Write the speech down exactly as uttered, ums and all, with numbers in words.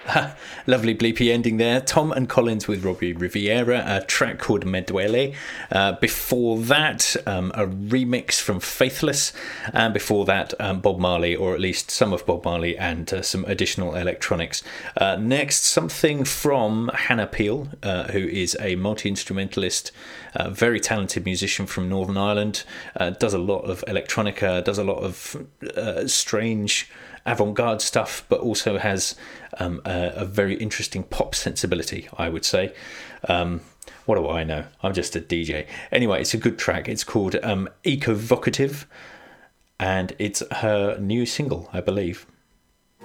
Lovely bleepy ending there. Tom and Collins with Robbie Riviera, a track called Medwele. Uh, before that, um, a remix from Faithless. And before that, um, Bob Marley, or at least some of Bob Marley, and uh, some additional electronics. Uh, next, something from Hannah Peel, uh, who is a multi-instrumentalist, uh, very talented musician from Northern Ireland. Uh, does a lot of electronica, does a lot of uh, strange avant-garde stuff, but also has um, a, a very interesting pop sensibility, I would say. Um, what do I know? I'm just a D J. Anyway, it's a good track. It's called um, Ecovocative, and it's her new single, I believe.